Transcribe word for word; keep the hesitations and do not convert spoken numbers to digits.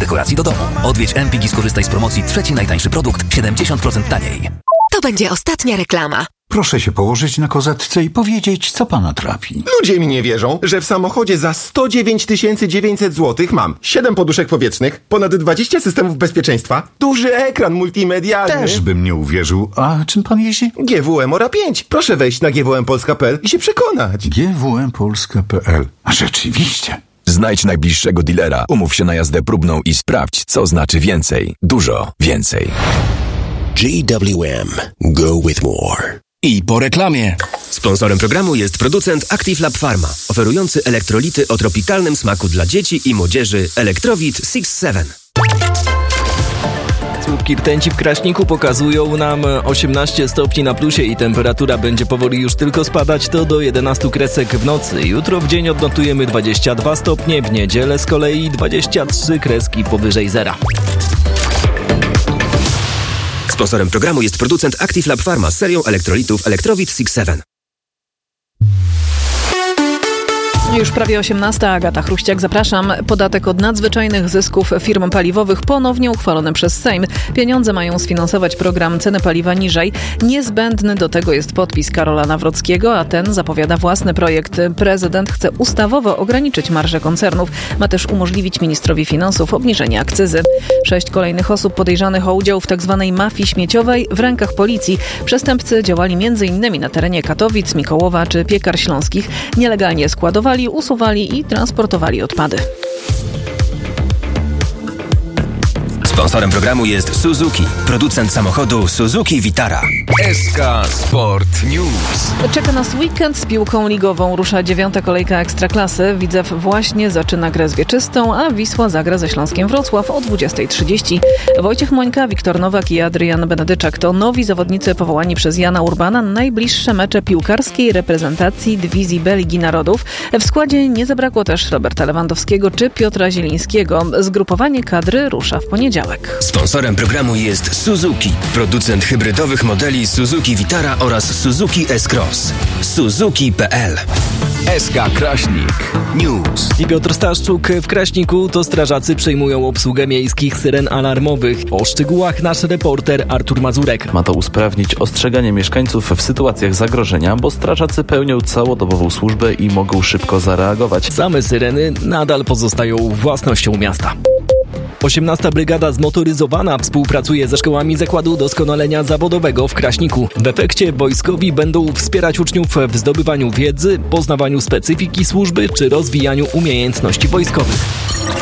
dekoracji do domu. Odwiedź Empik i skorzystaj z promocji trzeci najtańszy produkt siedemdziesiąt procent taniej. To będzie ostatnia reklama. Proszę się położyć na kozetce i powiedzieć, co pana trapi. Ludzie mi nie wierzą, że w samochodzie za sto dziewięć tysięcy dziewięćset złotych mam siedem poduszek powietrznych, ponad dwadzieścia systemów bezpieczeństwa, duży ekran multimedialny. Też bym nie uwierzył. A czym pan jeździ? G W M Ora pięć. Proszę wejść na g w m polska kropka p l i się przekonać. G W M polska kropka p l. A rzeczywiście. Znajdź najbliższego dealera, umów się na jazdę próbną i sprawdź, co znaczy więcej. Dużo więcej. G W M. Go with more. I po reklamie. Sponsorem programu jest producent Active Lab Pharma, oferujący elektrolity o tropikalnym smaku dla dzieci i młodzieży Electrowit six seven. Słupki rtęci w Kraśniku pokazują nam osiemnaście stopni na plusie i temperatura będzie powoli już tylko spadać, to do jedenastu kresek w nocy. Jutro w dzień odnotujemy dwadzieścia dwa stopnie, w niedzielę z kolei dwadzieścia trzy kreski powyżej zera. Sponsorem programu jest producent Active Lab Pharma z serią elektrolitów Electrowit six seven. Już prawie osiemnasta. Agata Chruściak, zapraszam. Podatek od nadzwyczajnych zysków firm paliwowych ponownie uchwalony przez Sejm. Pieniądze mają sfinansować program Ceny paliwa niżej. Niezbędny do tego jest podpis Karola Nawrockiego, a ten zapowiada własny projekt. Prezydent chce ustawowo ograniczyć marże koncernów. Ma też umożliwić ministrowi finansów obniżenie akcyzy. Sześć kolejnych osób podejrzanych o udział w tzw. mafii śmieciowej w rękach policji. Przestępcy działali między innymi na terenie Katowic, Mikołowa czy Piekar Śląskich. Nielegalnie składowali, usuwali i transportowali odpady. Sponsorem programu jest Suzuki, producent samochodu Suzuki Vitara. S K Sport News. Czeka nas weekend z piłką ligową. Rusza dziewiąta kolejka Ekstraklasy. Widzew właśnie zaczyna grę z Wieczystą, a Wisła zagra ze Śląskiem Wrocław o dwudziesta trzydzieści. Wojciech Mońka, Wiktor Nowak i Adrian Benedyczak to nowi zawodnicy powołani przez Jana Urbana na najbliższe mecze piłkarskiej reprezentacji dywizji B Ligi Narodów. W składzie nie zabrakło też Roberta Lewandowskiego czy Piotra Zielińskiego. Zgrupowanie kadry rusza w poniedziałek. Sponsorem programu jest Suzuki, producent hybrydowych modeli Suzuki Vitara oraz Suzuki S-Cross. Suzuki kropka p l. S K Kraśnik News. I Piotr Staszczuk. W Kraśniku to strażacy przejmują obsługę miejskich syren alarmowych. O szczegółach nasz reporter Artur Mazurek. Ma to usprawnić ostrzeganie mieszkańców w sytuacjach zagrożenia, bo strażacy pełnią całodobową służbę i mogą szybko zareagować. Same syreny nadal pozostają własnością miasta. osiemnasta Brygada Zmotoryzowana współpracuje ze szkołami Zakładu Doskonalenia Zawodowego w Kraśniku. W efekcie wojskowi będą wspierać uczniów w zdobywaniu wiedzy, poznawaniu specyfiki służby czy rozwijaniu umiejętności wojskowych.